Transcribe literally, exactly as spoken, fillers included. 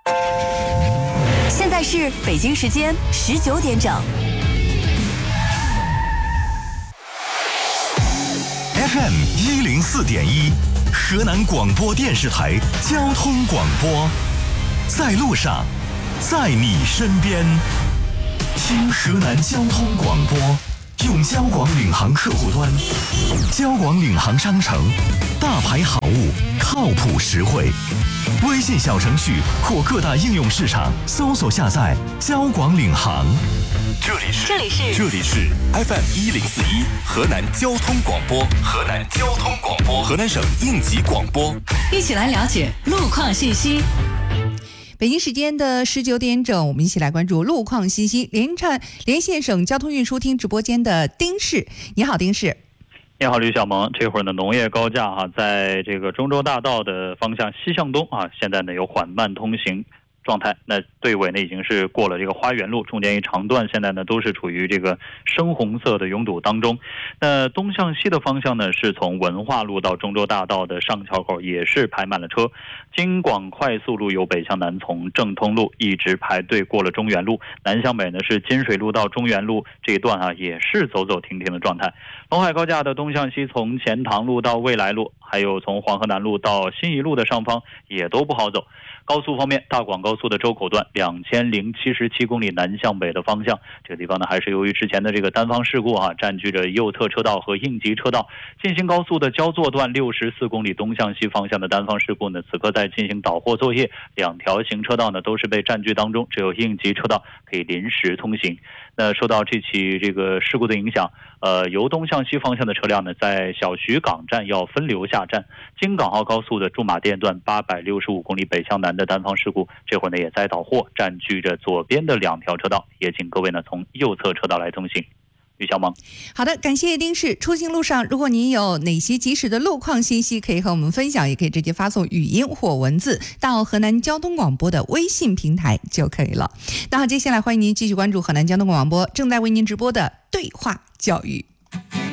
现在是北京时间十九点整。 F M 一零四点一，河南广播电视台交通广播，在路上，在你身边，听河南交通广播。用交广领航客户端、交广领航商城，大牌好物，靠谱实惠。微信小程序或各大应用市场搜索下载交广领航。 这里是这里是这里是 F M 一零四一河南交通广播，河南交通广播，河南省应急广播。 一起来了解路况信息。 北京时间的十九点整，我们一起来关注路况信息。连串连线省交通运输厅直播间的丁氏，你好，丁氏。 你好，吕小萌。这会儿呢，农业高架啊，在这个中州大道的方向西向东啊，现在呢有缓慢通行状态。那队尾呢已经是过了这个花园路，中间一长段现在呢都是处于这个深红色的拥堵当中。那东向西的方向呢，是从文化路到中州大道的上桥口也是排满了车。京广快速路由北向南从正通路一直排队过了中原路，南向北呢是金水路到中原路这一段啊也是走走停停的状态。陇海高架的东向西从钱塘路到未来路，还有从黄河南路到新沂路的上方也都不好走。高速方面，大广高速的周口段两千零七十七公里南向北的方向，这个地方呢还是由于之前的这个单方事故啊，占据着右侧车道和应急车道。进行高速的焦作段六十四公里东向西方向的单方事故呢，此刻在进行导货作业，两条行车道呢都是被占据当中，只有应急车道可以临时通行。那受到这起这个事故的影响，呃，由东向西方向的车辆呢，在小徐港站要分流下站。京港澳高速的驻马店段八百六十五公里北向南的单方事故，这会儿呢也在导货，占据着左边的两条车道，也请各位呢从右侧车道来通行。吕小萌。 好的，感谢丁氏。出行路上，如果您有哪些及时的路况信息可以和我们分享，也可以直接发送语音或文字到河南交通广播的微信平台就可以了。那好，接下来欢迎您继续关注河南交通广播正在为您直播的对话教育。